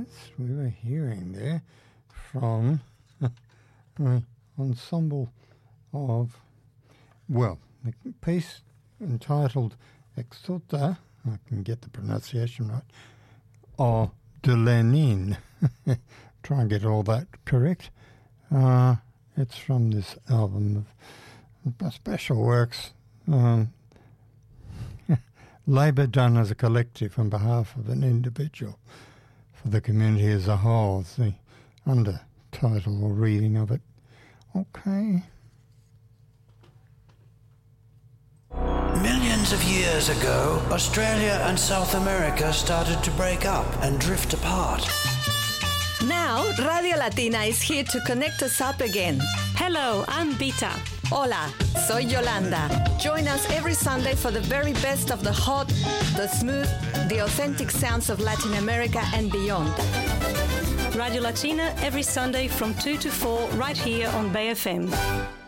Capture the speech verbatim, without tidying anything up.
Yes, we were hearing there from the ensemble of, well, the piece entitled Exulta, I can get the pronunciation right, of de Lenin. Try and get all that correct. Uh, it's from this album of special works, um, labour done as a collective on behalf of an individual for the community as a whole. It's the undertitle or reading of it. Okay. Millions of years ago, Australia and South America started to break up and drift apart. Now, Radio Latina is here to connect us up again. Hello, I'm Bita. Hola, soy Yolanda. Join us every Sunday for the very best of the hot, the smooth, the authentic sounds of Latin America and beyond. Radio Latina every Sunday from two to four right here on Bay F M.